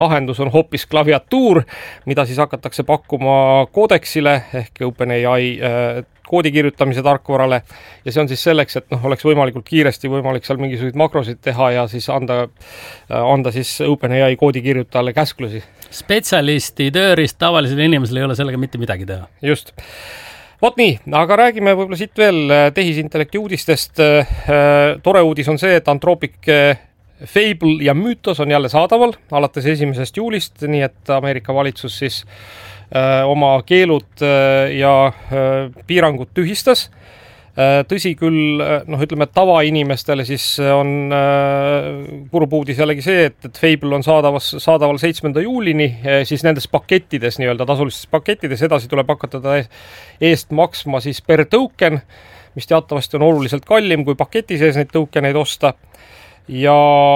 lahendus on hoopis klaviatuur, mida siis hakatakse pakkuma koodexile ehk OpenAI koodi kirjutamise tarkvarale ja see on siis selleks, et oleks võimalikult kiiresti võimalik seal mingisuguseid makrosid teha ja siis anda siis OpenAI koodi kirjutajale käsklusi. Spetsialisti tööriist tavalisele inimesele ei ole sellega mitte midagi teha. Just. Vot nii, aga räägime võib-olla siit veel tehisintellekti uudistest. Tore uudis on see, et Anthropic Fable ja Mythos on jälle saadaval alates 1. juulist, nii et Ameerika valitsus siis oma keelud ja piirangud tühistas. Tõsi küll, ütleme, et tavainimestele siis on kurb uudis jällegi see, et Fable on saadaval 7. juulini, siis nendes pakettides, nii-öelda tasulistes pakettides, edasi tuleb hakata eest maksma siis per token, mis teatavasti on oluliselt kallim kui paketi sees neid tokeneid osta. Ja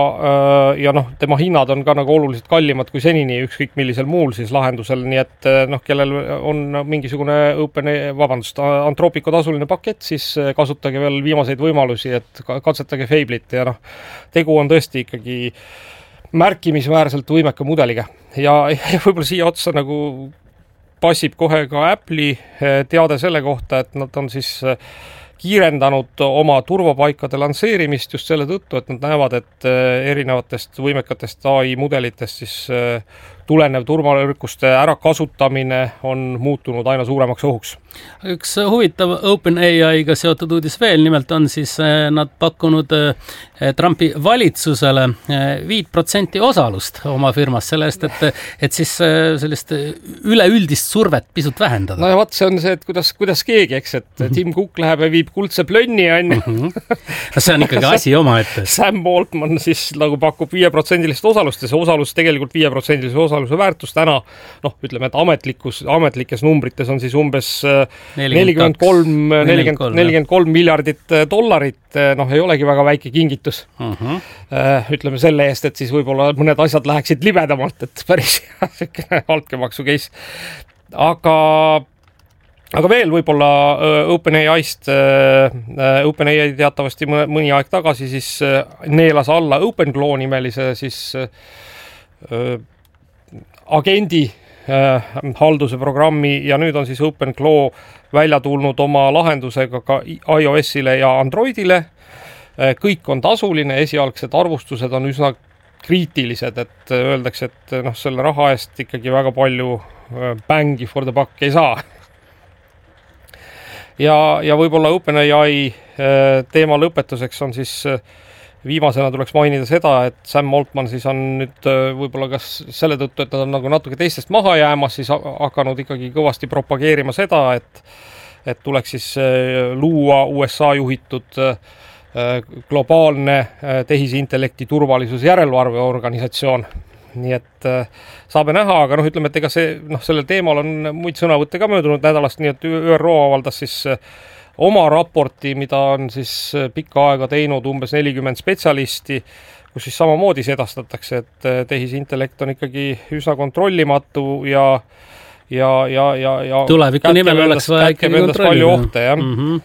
tema hinnad on ka nagu oluliselt kallimad kui senini ükskõik millisel muul siis lahendusel, nii et kellel on mingisugune Anthropico tasuline pakett, siis kasutage veel viimaseid võimalusi, et katsetage Fable'it ja tegu on tõesti ikkagi märkimisväärselt võimeka mudeliga ja võib-olla siia otsa nagu passib kohe ka Apple'i teade selle kohta, et nad on siis kiirendanud oma turvapaikade lansseerimist just selle tõttu, et nad näevad, et erinevatest võimekatest AI mudelitest siis tulenev turvarõrkuste ärakasutamine on muutunud aina suuremaks ohuks. Üks huvitav OpenAI-ga seotud uudis veel, nimelt on siis nad pakkunud Trumpi valitsusele 5% osalust oma firmas, selle eest, et siis sellist üleüldist survet pisut vähendada. No ja vaat see on see, et kuidas keegi, eks, et Tim Cook läheb ja viib kuldse plönni See on ikkagi asi oma ette. Sam Altman siis nagu pakub 5% osalust ja see osalus tegelikult 5% osaluse väärtus täna, ütleme, et ametlikes numbrites on siis umbes 43 miljardit dollarit, ei olegi väga väike kingitus. Ütleme selle eest, et siis võib-olla mõned asjad läheksid libedamalt, et päris altkäemaksu case. Aga veel võib-olla OpenAI teatavasti mõni aeg tagasi siis neelas alla OpenClaw nimelise siis agendi halduse programmi ja nüüd on siis OpenClaw välja tulnud oma lahendusega ka iOS-ile ja Androidile. Kõik on tasuline, esialgsed arvustused on üsna kriitilised, et öeldakse, et selle raha eest ikkagi väga palju bängi for the buck ei saa. Ja võib-olla OpenAI teema lõpetuseks on siis viimasena tuleks mainida seda, et Sam Altman siis on nüüd võib-olla kas selle tõttu, et nad on nagu natuke teistest maha jäämas, siis hakanud ikkagi kõvasti propageerima seda, et tuleks siis luua USA juhitud globaalne tehisintellekti turvalisuse järelevalveorganisatsioon. Nii et saame näha, aga ütleme, et ega sellel teemal on muid sõnavõtte ka möödunud nädalast, nii et ÜRO avaldas siis oma raporti, mida on siis pikka aega teinud umbes 40 spetsialisti, kus siis samamoodi sedastatakse, et tehisintellekt on ikkagi üsna kontrollimatu ja tuleviku nimel oleks vaja ikkagi palju ohte, jah.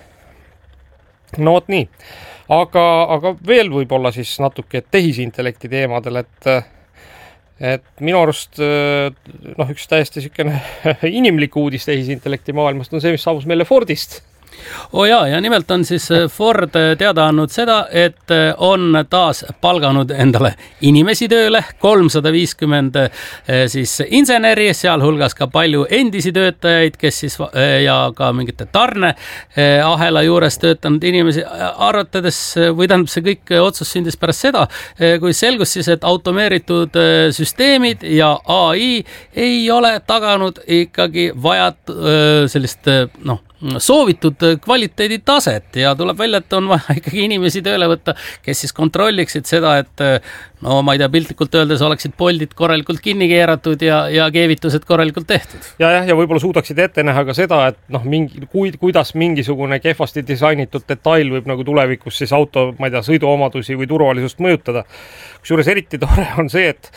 No vot nii. Aga veel võib-olla siis natuke tehisintellekti teemadel, et minu arust üks täiesti sükene inimlik uudis tehisintellekti maailmast on see, mis saabus meile Fordist. Ja nimelt on siis Ford teada andnud seda, et on taas palganud endale inimesi tööle, 350 siis inseneri, sealhulgas ka palju endisi töötajaid, kes siis ja ka mingite tarneahela juures töötanud inimesi arvatades, või tähendab see kõik otsus sündis pärast seda, kui selgus siis, et automeeritud süsteemid ja AI ei ole taganud ikkagi vajad sellist soovitud kvaliteeditaset ja tuleb välja, et on vaja ikkagi inimesi tööle võtta, kes siis kontrolliksid seda, et ma ei tea, piltlikult öeldes oleksid poldid korralikult kinni keeratud ja keevitused korralikult tehtud. Ja võib-olla suudaksid ette näha ka seda, et kuidas mingisugune kehvasti disainitud detail võib nagu tulevikus siis auto, sõiduomadusi või turvalisust mõjutada. Kusjuures eriti tore on see,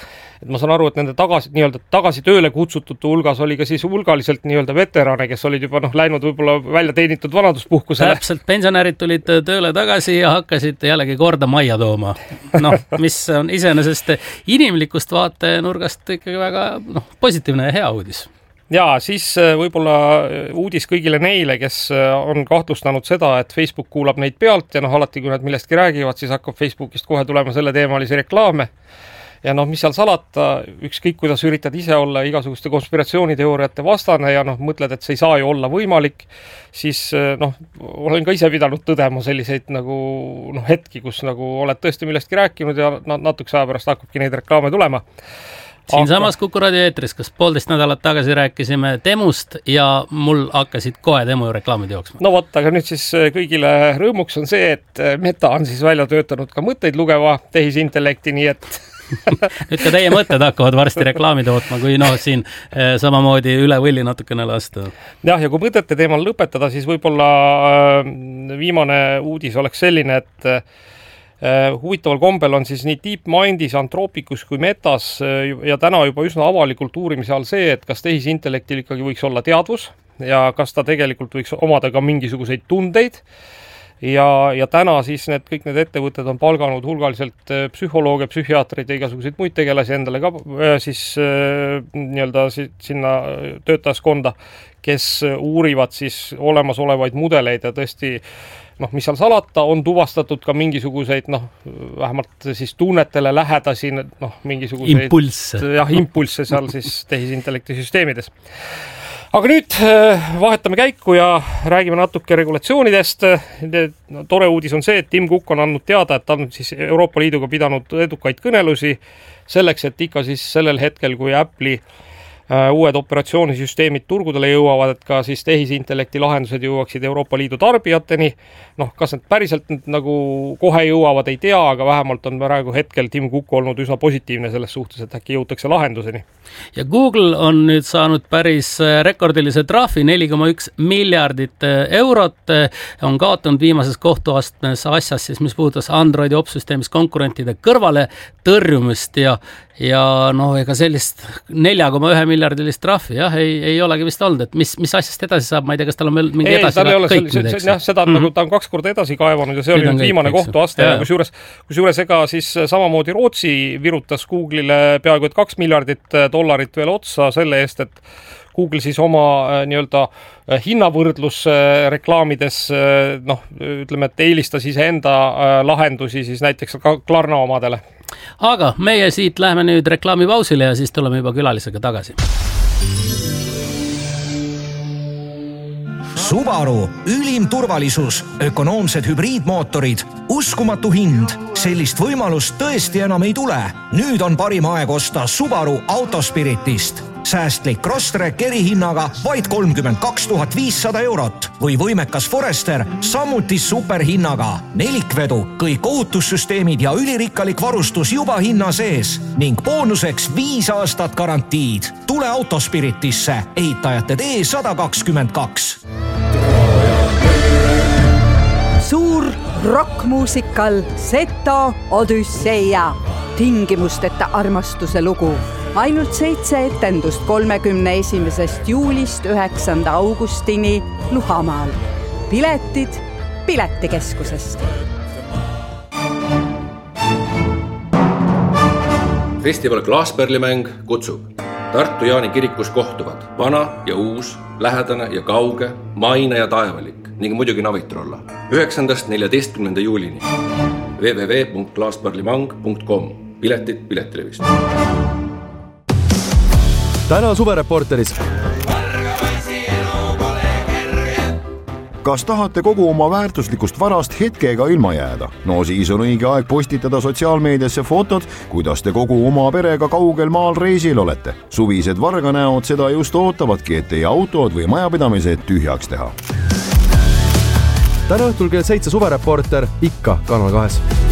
et ma saan aru, et nende tagasi tööle kutsutute hulgas oli ka siis hulgaliselt nii-öelda veterane, kes olid juba läinud võib-olla välja teenitud vanaduspuhkusele. Täpselt, pensionärid tulid tööle tagasi ja hakkasid jällegi korda majja tooma. Mis on iseenesest inimlikust vaatenurgast ikkagi väga positiivne ja hea uudis. Ja siis võib-olla uudis kõigile neile, kes on kahtlustanud seda, et Facebook kuulab neid pealt ja alati, kui nad millestki räägivad, siis hakkab Facebookist kohe tulema selle teemalisi reklaame. Ja mis seal salata, ükskõik kuidas üritad ise olla igasuguste konspiratsiooniteooriate vastane ja mõtled, et see ei saa ju olla võimalik, siis olen ka ise pidanud tõdema selliseid hetki, kus oled tõesti millestki rääkinud ja natukese aja pärast hakkabki neid reklaame tulema. Siinsamas Kuku raadio eetris, kas 1,5 nädalat tagasi rääkisime Temust ja mul hakkasid kohe Temu reklaamid jooksma. No vot, aga nüüd siis kõigile rõõmuks on see, et Meta on siis välja töötanud ka mõtteid lugeva tehisintellekti, nii et nüüd ka teie mõtted hakkavad varsti reklaami tootma, kui siin samamoodi üle võlli natukene lasta. Jah, ja kui mõtete teemal lõpetada, siis võib-olla viimane uudis oleks selline, et huvitaval kombel on siis nii DeepMindis, Anthropicus kui Metas ja täna juba üsna avalikult uurimise all see, et kas tehisintellektil ikkagi võiks olla teadvus ja kas ta tegelikult võiks omada ka mingisuguseid tundeid. Ja täna siis kõik need ettevõtted on palganud hulgaliselt psühholooge, psühhiaatreid ja igasuguseid muid tegelasi endale ka siis nii-öelda sinna töötajaskonda, kes uurivad siis olemasolevaid mudeleid ja tõesti mis seal salata, on tuvastatud ka mingisuguseid, vähemalt siis tunnetele lähedasi, mingisuguseid impulsse seal siis tehisintellekti süsteemides. Aga nüüd vahetame käiku ja räägime natuke regulatsioonidest. Tore uudis on see, et Tim Cook on andnud teada, et ta on siis Euroopa Liiduga pidanud edukaid kõnelusi selleks, et ikka siis sellel hetkel, kui Apple'i uued operatsioonisüsteemid turgudele jõuavad, et ka siis tehisintellekti lahendused jõuaksid Euroopa Liidu tarbijateni. Kas need päriselt kohe jõuavad, ei tea, aga vähemalt on praegu hetkel Tim Cook olnud üsna positiivne selles suhtes, et äkki jõutakse lahenduseni. Ja Google on nüüd saanud päris rekordilise trahvi, 4,1 miljardit eurot, on kaotanud viimases kohtuastmes asjas, siis, mis puudutas Androidi opsüsteemis konkurentide kõrvale tõrjumist ja ega sellist 4,1 miljardilist trahvi, ei olegi vist olnud, et mis asjast edasi saab, ma ei tea, kas tal on veel mingi edasi kõik. Seda on ta on 2 korda edasi kaevanud ja see oli nüüd viimane kohtuaste ja kusjuures ega siis samamoodi Rootsi virutas Google'ile peaaegu et 2 miljardit dollarit veel otsa selle eest, et Google siis oma nii-öelda hinnavõrdlus reklaamides, ütleme, et eelistas iseenda lahendusi siis näiteks Klarna omadele. Aga meie siit läheme nüüd reklaamipausile ja siis tuleme juba külalisega tagasi. Subaru, ülim turvalisus, ökonoomsed hübriidmootorid, uskumatu hind. Sellist võimalust tõesti enam ei tule. Nüüd on parim aeg osta Subaru Autospiritist. Säästlik Crosstrek erihinnaga vaid 32 500 eurot või võimekas Forester samuti superhinnaga. Nelikvedu, kõik ohutussüsteemid ja ülirikkalik varustus juba hinna sees ning boonuseks 5 aastat garantiid. Tule Autospiritisse, ehitajate tee 122. Suur rockmuusikal Seto Odüsseia, tingimusteta armastuse lugu. Ainult 7 etendust 31. juulist 9. augustini Luhamaal. Piletid Piletikeskusest. Festival Klaaspärlimäng kutsub. Tartu Jaani kirikus kohtuvad vana ja uus, lähedane ja kauge, maine ja taevalik ning muidugi navitrolla. 9.–14. juulini. www.klaaspärlimang.com. Piletid Piletilevist. Täna Suvereporteris. Kas tahate kogu oma väärtuslikust varast hetkega ilma jääda? No siis on õige aeg postitada sotsiaalmeediasse fotod, kuidas te kogu oma perega kaugel maal reisil olete. Suvised varganäod seda just ootavadki, et teie autod või majapidamised tühjaks teha. Täna õhtul kell 7 Suvereporter ikka Kanal 2.